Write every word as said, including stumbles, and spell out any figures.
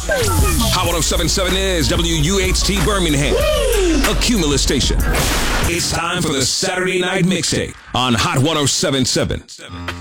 Hot one oh seven point seven is W U H T Birmingham, a Cumulus station. It's time for the Saturday Night Mixtape on Hot one oh seven point seven.